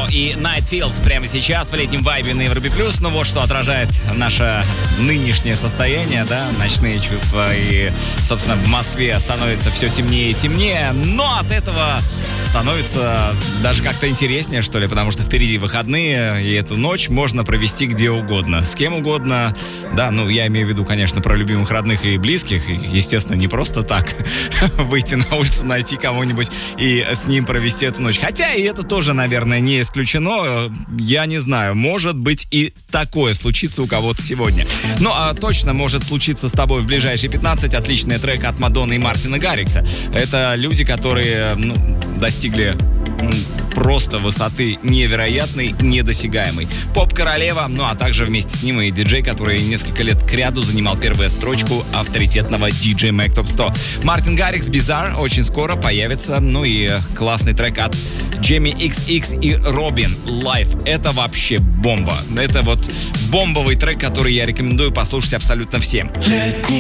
Нино и Nightfields прямо сейчас в летнем вайбе на Европе+. Ну вот что отражает наше нынешнее состояние, да, ночные чувства. И, собственно, в Москве становится все темнее и темнее, но от этого становится даже как-то интереснее, что ли, потому что впереди выходные, и эту ночь можно провести где угодно, с кем угодно. Да, ну, я имею в виду, конечно, про любимых родных и близких. И, естественно, не просто так выйти на улицу, найти кого-нибудь и с ним провести эту ночь. Хотя и это тоже, наверное, не исключено. Я не знаю, может быть и такое случится у кого-то сегодня. Ну, а точно может случиться с тобой в ближайшие 15. Отличный трек от Мадонны и Мартина Гаррикса. Это люди, которые, достигли просто высоты невероятной, недосягаемой. Поп-королева, ну а также вместе с ним и диджей, который несколько лет кряду занимал первую строчку авторитетного DJ Mac Top 100. Мартин Гаррикс, Bizarre, очень скоро появится. Ну и классный трек от Jamie XX и Робин, Life. Это вообще бомба. Это вот бомбовый трек, который я рекомендую послушать абсолютно всем.